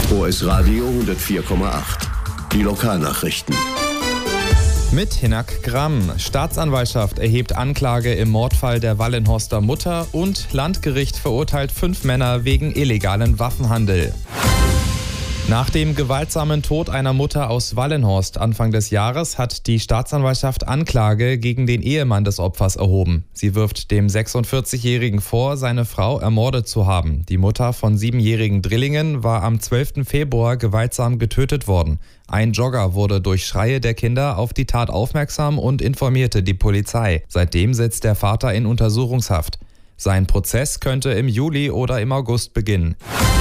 OS Radio 104,8. Die Lokalnachrichten. Mit Hinak Gramm. Staatsanwaltschaft erhebt Anklage im Mordfall der Wallenhorster Mutter und Landgericht verurteilt 5 Männer wegen illegalen Waffenhandel. Nach dem gewaltsamen Tod einer Mutter aus Wallenhorst Anfang des Jahres hat die Staatsanwaltschaft Anklage gegen den Ehemann des Opfers erhoben. Sie wirft dem 46-Jährigen vor, seine Frau ermordet zu haben. Die Mutter von 7-jährigen Drillingen war am 12. Februar gewaltsam getötet worden. Ein Jogger wurde durch Schreie der Kinder auf die Tat aufmerksam und informierte die Polizei. Seitdem sitzt der Vater in Untersuchungshaft. Sein Prozess könnte im Juli oder im August beginnen.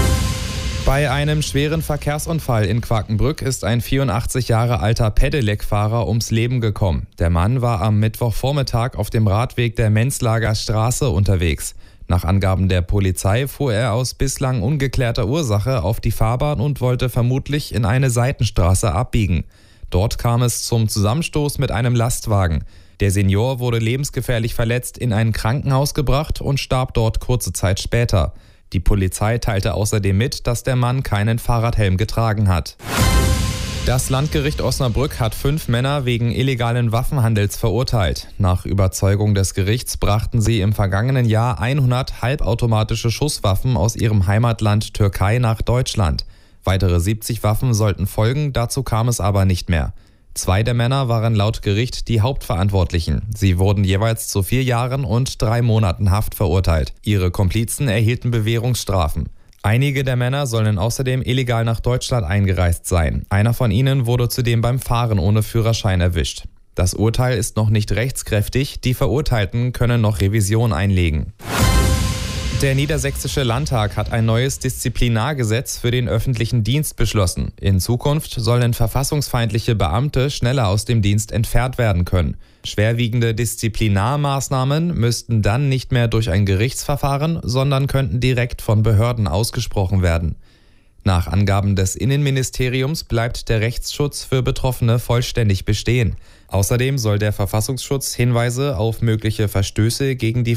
Bei einem schweren Verkehrsunfall in Quakenbrück ist ein 84 Jahre alter Pedelec-Fahrer ums Leben gekommen. Der Mann war am Mittwochvormittag auf dem Radweg der Menzlager Straße unterwegs. Nach Angaben der Polizei fuhr er aus bislang ungeklärter Ursache auf die Fahrbahn und wollte vermutlich in eine Seitenstraße abbiegen. Dort kam es zum Zusammenstoß mit einem Lastwagen. Der Senior wurde lebensgefährlich verletzt in ein Krankenhaus gebracht und starb dort kurze Zeit später. Die Polizei teilte außerdem mit, dass der Mann keinen Fahrradhelm getragen hat. Das Landgericht Osnabrück hat 5 Männer wegen illegalen Waffenhandels verurteilt. Nach Überzeugung des Gerichts brachten sie im vergangenen Jahr 100 halbautomatische Schusswaffen aus ihrem Heimatland Türkei nach Deutschland. Weitere 70 Waffen sollten folgen, dazu kam es aber nicht mehr. 2 der Männer waren laut Gericht die Hauptverantwortlichen. Sie wurden jeweils zu 4 Jahren und 3 Monaten Haft verurteilt. Ihre Komplizen erhielten Bewährungsstrafen. Einige der Männer sollen außerdem illegal nach Deutschland eingereist sein. Einer von ihnen wurde zudem beim Fahren ohne Führerschein erwischt. Das Urteil ist noch nicht rechtskräftig. Die Verurteilten können noch Revision einlegen. Der Niedersächsische Landtag hat ein neues Disziplinargesetz für den öffentlichen Dienst beschlossen. In Zukunft sollen verfassungsfeindliche Beamte schneller aus dem Dienst entfernt werden können. Schwerwiegende Disziplinarmaßnahmen müssten dann nicht mehr durch ein Gerichtsverfahren, sondern könnten direkt von Behörden ausgesprochen werden. Nach Angaben des Innenministeriums bleibt der Rechtsschutz für Betroffene vollständig bestehen. Außerdem soll der Verfassungsschutz Hinweise auf mögliche Verstöße gegen die